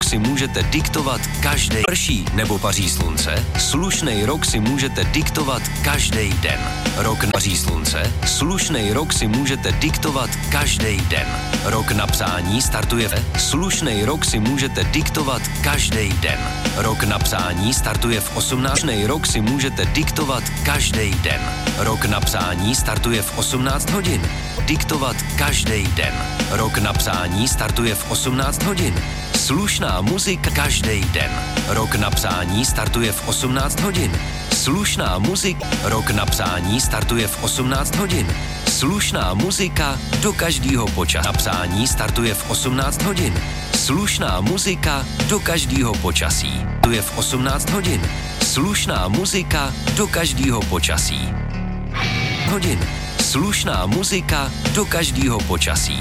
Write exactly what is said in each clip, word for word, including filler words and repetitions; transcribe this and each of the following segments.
si můžete diktovat každý prší nebo paří slunce, slušnej rok si můžete diktovat každý den. Rok na paří slunce, slušnej rok si můžete diktovat každý den. Rok na psání startuje ve, slušnej rok si můžete diktovat každý den. Rok na psání startuje v osmnáctý rok si můžete diktovat každý den. Rok na psání startuje v osmnáct hodin. Diktovat každý den. Rok na psání startuje v osmnáct hodin. Slušná muzika každý den. Rok na psání startuje v osmnáct hodin. Slušná muzika. Rok na psání startuje v osmnáct hodin. Slušná muzika do každého počasí. Na psání startuje v osmnáct hodin. Slušná muzika do každého počasí. To je v osmnáct hodin. Slušná muzika do každého počasí. Hodin. Slušná muzika do každého počasí.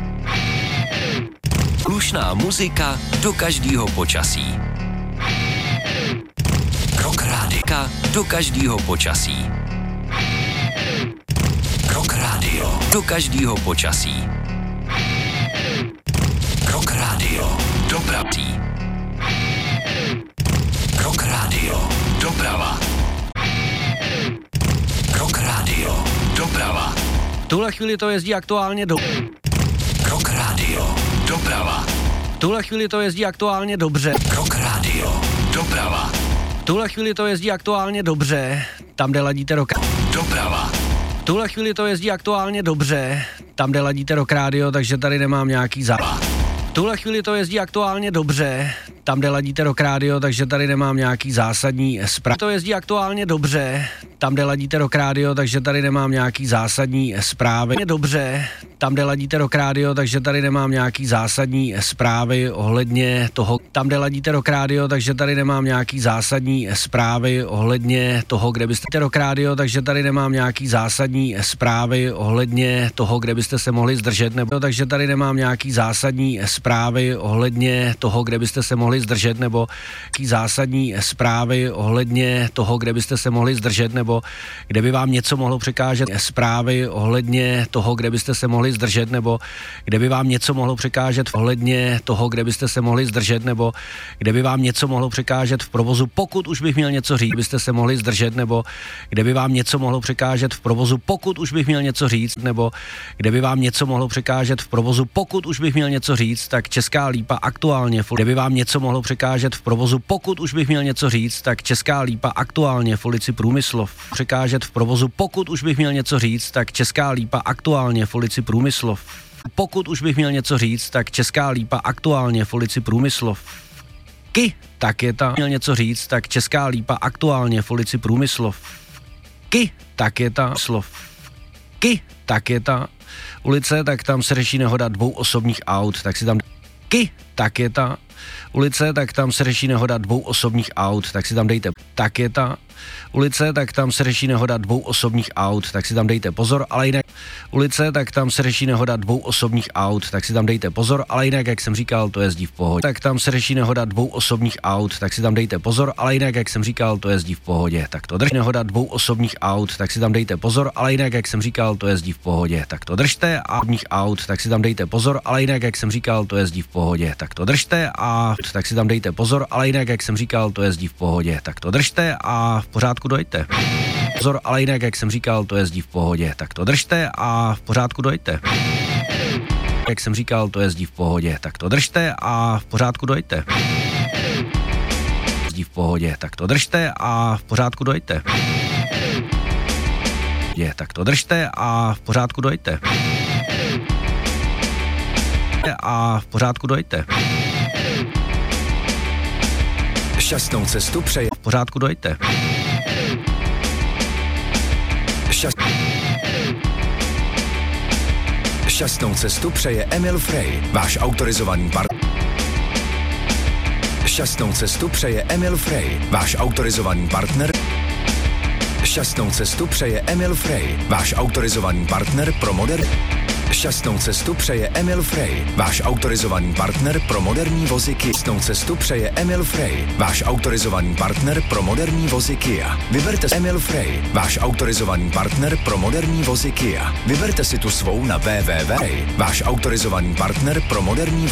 Slušná muzika do každého počasí. Rock Rádika do každého počasí. Rock Radio do každého počasí. Rock Radio dopravcí. Rock Radio doprava. Rock Radio doprava. V tuhle chvíli to jezdí aktuálně do... Rock Radio doprava. V tuhle chvíli to jezdí aktuálně dobře. Rock Radio doprava. V tuhle chvíli to jezdí aktuálně dobře, tam, kde ladíte rock. Doprava. V tuhle chvíli to jezdí aktuálně dobře, tam, kde ladíte Rock Radio, takže tady nemám nějaký zá... V tuhle chvíli to jezdí aktuálně dobře, tam, kde ladíte Rock Radio, takže tady nemám nějaký zásadní zpráv. To jezdí aktuálně dobře, tam, kde ladíte Rock Radio, takže tady nemám nějaký zásadní zprávy. Dobře, tam, kde ladíte Rock Radio, takže tady nemám nějaký zásadní zprávy ohledně toho, tam, kde ladíte Rock Radio, takže tady nemám nějaký zásadní zprávy ohledně toho, kde byste Rock Radio, takže tady nemám nějaký zásadní zprávy ohledně toho, kde byste se mohli zdržet, nebo takže tady nemám nějaký zásadní zprávy ohledně toho, kde byste se mohli zdržet, nebo jaký zásadní zprávy ohledně toho, kde byste se mohli zdržet, nebo kde by vám něco mohlo překážet, zprávy ohledně toho, kde byste se mohli zdržet, nebo kde by vám něco mohlo překážet ohledně toho, kde byste se mohli zdržet, nebo kde by vám něco mohlo překážet v provozu, pokud už bych měl něco říct, byste se mohli zdržet, nebo kde by vám něco mohlo překážet v provozu, pokud už bych měl něco říct, nebo kde by vám něco mohlo překážet v provozu, pokud už bych měl něco říct, tak Česká Lípa aktuálně, kde by vám něco mohlo překážet v provozu, pokud už bych měl něco říct, tak Česká Lípa aktuálně v ulici Průmyslov. Překážet v provozu, pokud už bych měl něco říct, tak Česká Lípa aktuálně v ulici Průmyslov. Pokud už bych měl něco říct, tak Česká Lípa aktuálně v ulici Průmyslov. Ky, tak je ta, měl něco říct, tak Česká Lípa aktuálně v ulici Průmyslov. Ky, tak je ta slov. Ky, tak je ta ulice, tak tam se řeší nehoda dvou osobních aut, tak si tam Ky, tak je ta ulice, tak tam se řeší nehoda dvou osobních aut, tak si tam dejte, tak je ta ulice, tak tam se řeší nehoda dvou osobních aut, tak si tam dejte pozor, ale jinak ulice, tak tam se řeší nehoda dvou osobních aut, tak si tam dejte pozor, ale jinak, jak jsem říkal, to jezdí v pohodě. Tak tam se řeší nehoda dvou osobních aut, tak si tam dejte pozor, ale jinak, jak jsem říkal, to jezdí v pohodě. Tak to drž nehoda dvou osobních aut, tak si tam dejte pozor, ale jinak, jak jsem říkal, to jezdí v pohodě. Tak to držte a osobních aut, tak si tam dejte pozor, ale jinak, jak jsem říkal, to jezdí v pohodě. Tak to držte a tak si tam dejte pozor, ale jinak, jak jsem říkal, to jezdí v pohodě. Tak to držte a v pořádku dojďte. Pozor, ale jinak, jak jsem říkal, to jezdí v pohodě. Tak to držte a v pořádku dojďte. Jak jsem říkal, to jezdí v pohodě. Tak to držte a v pořádku dojďte. Jezdí v pohodě. Tak to držte a v pořádku dojďte. Je, tak to držte a v pořádku dojďte. A v pořádku dojďte. Šťastnou cestu přeje. V pořádku dojďte. Šťast... Šťastnou cestu přeje Emil Frey, váš autorizovaný partner. Šťastnou cestu přeje Emil Frey, váš autorizovaný partner. Šťastnou cestu přeje Emil Frey, váš autorizovaný partner pro moderní. Šťastnou cestu přeje Emil Frey, váš autorizovaný partner pro moderní vozy Kia. Šťastnou cestu přeje Emil Frey, váš autorizovaný partner pro moderní vozy Kia. Vyberte Emil Frey, váš autorizovaný partner pro moderní vozy Kia. Vyberte si tu svou na w w w tečka váš autorizovaný partner pro moderní